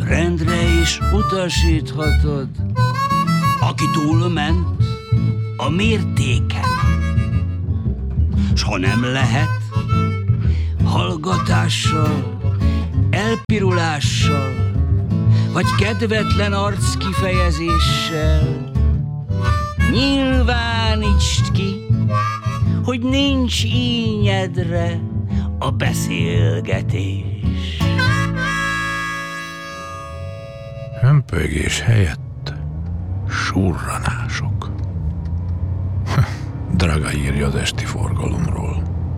rendre is utasíthatod, aki túlment a mértéken. S ha nem lehet, hallgatással, elpirulással, vagy kedvetlen arckifejezéssel nyilvánítsd ki, hogy nincs ínyedre a beszélgetés. Hömpölygés helyett surranások. Draga írja az esti forgalomról.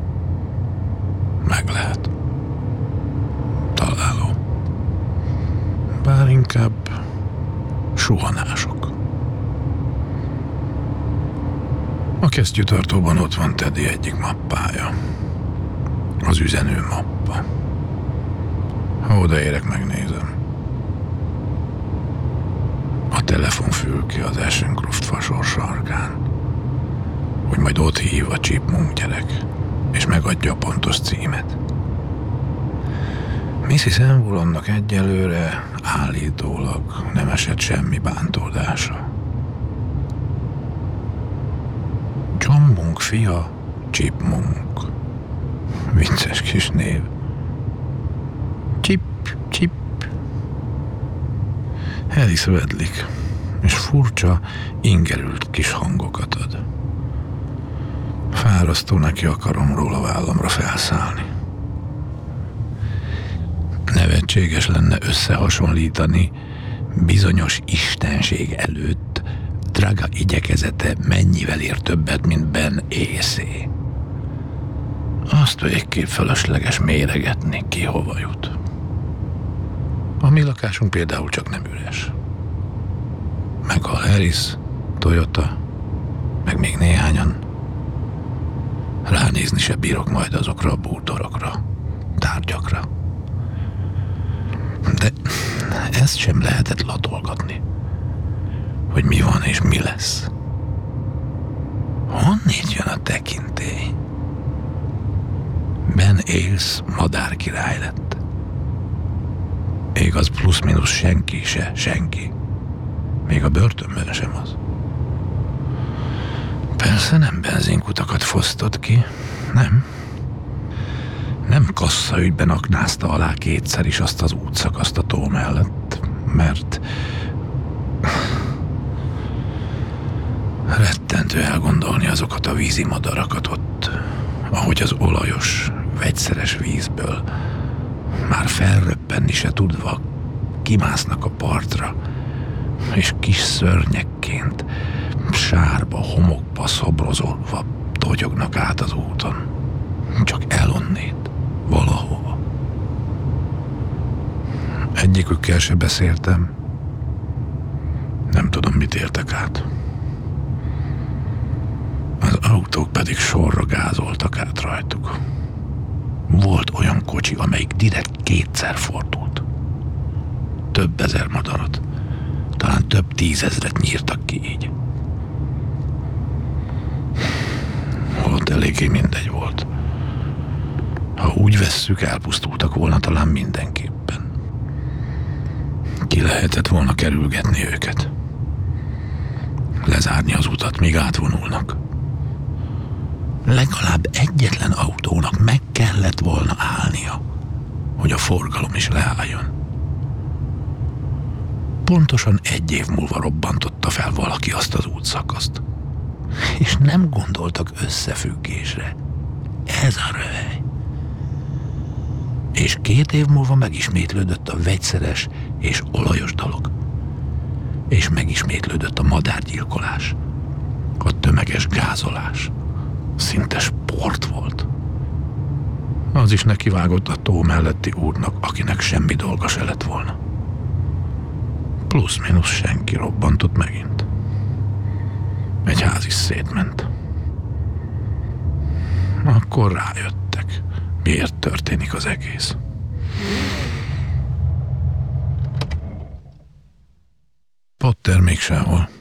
Meg lehet. Találó. Bár inkább suhanások. A kesztyűtartóban ott van Teddy egyik mappája. Az üzenő mappa. Ha odaérek, megnézem. A telefonfülke az Ashcroft fasor sarkán, hogy majd ott hív a Chipmunk gyerek, és megadja a pontos címet. Mrs. Envolonnak egyelőre állítólag nem esett semmi bántódása. John Munk fia, Chipmunk. Vicces kis név. Chip. Alice vedlik, és furcsa, ingerült kis hangokat ad. Fárasztó neki a karomról a vállamra felszállni. Nevetséges lenne összehasonlítani bizonyos istenség előtt Draga igyekezete mennyivel ér többet, mint Ben észé. Azt végképp fölösleges méregetni, ki hova jut. A mi lakásunk például csak nem üres. Meghal Harris, Toyota, meg még néhányan. Ránézni se bírok majd azokra a bútorokra, tárgyakra. De ezt sem lehetett latolgatni, hogy mi van és mi lesz. Honnét jön a tekintély? Ben Ailes madárkirály lett. Még az plusz-minusz senki se senki. Még a börtönben sem az. Persze nem benzinkutakat fosztott ki, nem. Nem kasszaügyben aknázta alá kétszer is azt az útszakaszt a tó mellett, mert rettentő elgondolni azokat a vízimadarakat ott, ahogy az olajos, vegyszeres vízből már felröppenni se tudva kimásznak a partra, és kis szörnyekként sárba, homokba szobrozolva totyognak át az úton. Csak elonnét, valahova. Egyikükkel se beszéltem. Nem tudom, mit éltek át. Az autók pedig sorra gázoltak át rajtuk. Volt olyan kocsi, amelyik direkt kétszer fordult. Több ezer madarat, talán több tízezret nyírtak ki így. Holott eléggé mindegy volt. Ha úgy vesszük, elpusztultak volna talán mindenképpen. Ki lehetett volna kerülgetni őket. Lezárni az utat, míg átvonulnak. Legalább egyetlen autónak meg kellett volna állnia, hogy a forgalom is leálljon. Pontosan 1 év múlva robbantotta fel valaki azt az útszakaszt. És nem gondoltak összefüggésre. Ez a röhely. És 2 év múlva megismétlődött a vegyszeres és olajos dolog. És megismétlődött a madárgyilkolás. A tömeges gázolás. Szinte sport volt. Az is nekivágott a tó melletti úrnak, akinek semmi dolga se lett volna. Plusz-minusz senki robbantott megint. Egy ház is szétment. Akkor rájöttek, miért történik az egész. Potter még sehol.